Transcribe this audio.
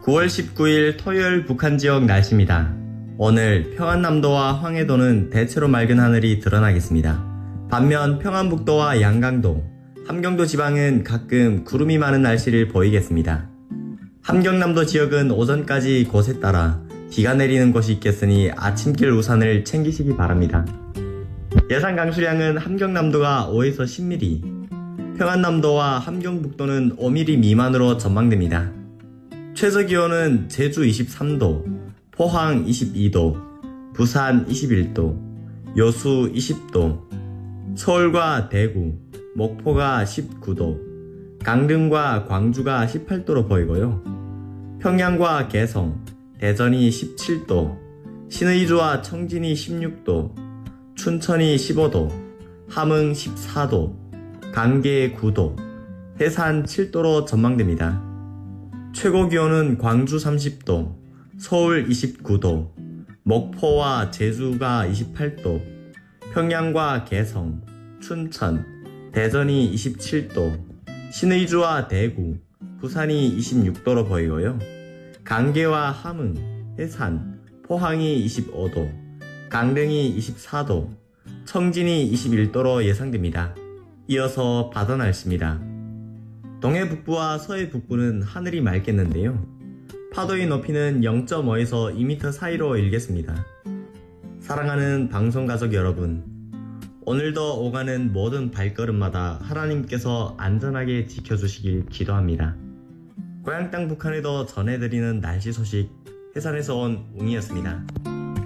9월 19일 토요일 북한 지역 날씨입니다. 오늘 평안남도와 황해도는 대체로 맑은 하늘이 드러나겠습니다. 반면 평안북도와 양강도, 함경도 지방은 가끔 구름이 많은 날씨를 보이겠습니다. 함경남도 지역은 오전까지 곳에 따라 비가 내리는 곳이 있겠으니 아침길 우산을 챙기시기 바랍니다. 예상 강수량은 함경남도가 5에서 10mm, 평안남도와 함경북도는 5mm 미만으로 전망됩니다. 최저기온은 제주 23도, 포항 22도, 부산 21도, 여수 20도, 서울과 대구, 목포가 19도, 강릉과 광주가 18도로 보이고요. 평양과 개성, 대전이 17도, 신의주와 청진이 16도, 춘천이 15도, 함흥 14도, 강계 9도, 해산 7도로 전망됩니다. 최고 기온은 광주 30도, 서울 29도, 목포와 제주가 28도, 평양과 개성, 춘천, 대전이 27도, 신의주와 대구, 부산이 26도로 보이고요. 강계와 함흥, 해산, 포항이 25도, 강릉이 24도, 청진이 21도로 예상됩니다. 이어서 바다 날씨입니다. 동해 북부와 서해 북부는 하늘이 맑겠는데요. 파도의 높이는 0.5에서 2m 사이로 일겠습니다. 사랑하는 방송가족 여러분, 오늘도 오가는 모든 발걸음마다 하나님께서 안전하게 지켜주시길 기도합니다. 고향 땅 북한에도 전해드리는 날씨 소식, 해산에서 온 웅이었습니다.